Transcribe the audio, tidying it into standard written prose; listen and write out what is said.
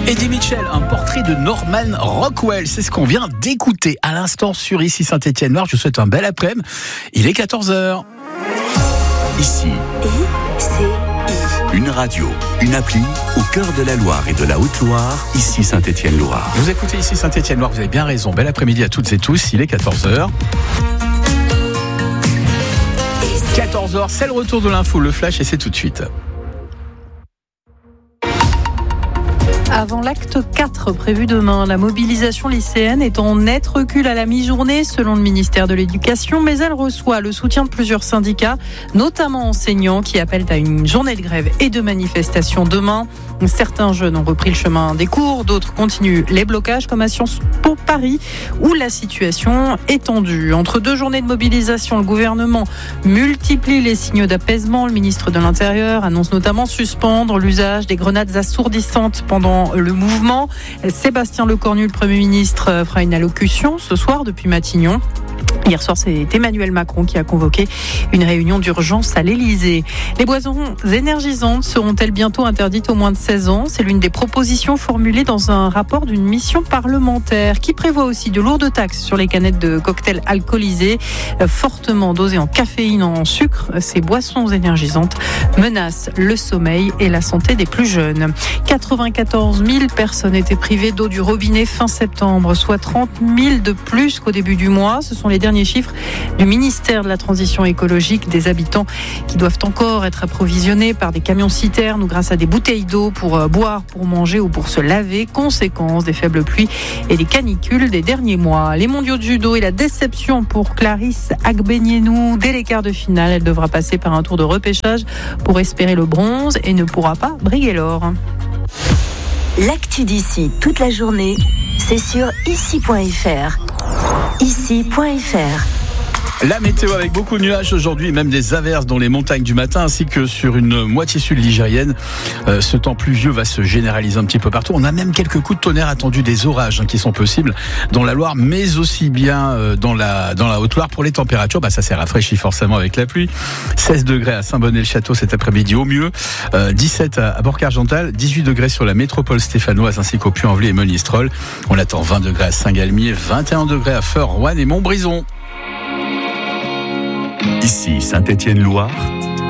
Eddie Mitchell, un portrait de Norman Rockwell, c'est ce qu'on vient d'écouter à l'instant sur Ici Saint-Étienne-Loire. Je vous souhaite un bel après-midi. Il est 14h. Ici, une radio, une appli au cœur de la Loire et de la Haute-Loire. Ici Saint-Étienne-Loire. Vous écoutez Ici Saint-Étienne-Loire, vous avez bien raison. Bel après-midi à toutes et tous, il est 14h. 14h, c'est le retour de l'info, le flash, et c'est tout de suite. Avant l'acte 4 prévu demain, la mobilisation lycéenne est en net recul à la mi-journée selon le ministère de l'Éducation, mais elle reçoit le soutien de plusieurs syndicats, notamment enseignants qui appellent à une journée de grève et de manifestation demain. Certains jeunes ont repris le chemin des cours, d'autres continuent les blocages comme à Sciences Po Paris où la situation est tendue. Entre deux journées de mobilisation, le gouvernement multiplie les signaux d'apaisement. Le ministre de l'Intérieur annonce notamment suspendre l'usage des grenades assourdissantes pendant le mouvement. Sébastien Lecornu, le Premier ministre, fera une allocution ce soir depuis Matignon. Hier soir, c'est Emmanuel Macron qui a convoqué une réunion d'urgence à l'Élysée. Les boissons énergisantes seront-elles bientôt interdites aux moins de 16 ans ? C'est l'une des propositions formulées dans un rapport d'une mission parlementaire qui prévoit aussi de lourdes taxes sur les canettes de cocktails alcoolisés, fortement dosées en caféine, en sucre. Ces boissons énergisantes menacent le sommeil et la santé des plus jeunes. 94 000 personnes étaient privées d'eau du robinet fin septembre, soit 30 000 de plus qu'au début du mois. Ce sont les derniers chiffres du ministère de la Transition écologique. Des habitants qui doivent encore être approvisionnés par des camions-citernes ou grâce à des bouteilles d'eau pour boire, pour manger ou pour se laver. Conséquence des faibles pluies et des canicules des derniers mois. Les mondiaux de judo et la déception pour Clarisse Agbenienou. Dès les quarts de finale, elle devra passer par un tour de repêchage pour espérer le bronze et ne pourra pas briguer l'or. L'actu d'ici toute la journée, c'est sur ici.fr. Ici.fr. La météo avec beaucoup de nuages aujourd'hui, même des averses dans les montagnes du matin, ainsi que sur une moitié sud ligérienne. Ce temps pluvieux va se généraliser un petit peu partout. On a même quelques coups de tonnerre attendus, des orages qui sont possibles dans la Loire, mais aussi bien dans la Haute-Loire. Pour les températures, ça s'est rafraîchi forcément avec la pluie. 16 degrés à Saint-Bonnet-le-Château cet après-midi au mieux, 17 à Bourg-Argental, 18 degrés sur la métropole stéphanoise ainsi qu'au Puy-en-Velay et Monistrol. On attend 20 degrés à Saint-Galmier, 21 degrés à Feur, Roanne et Montbrison. Ici Saint-Étienne-Loire,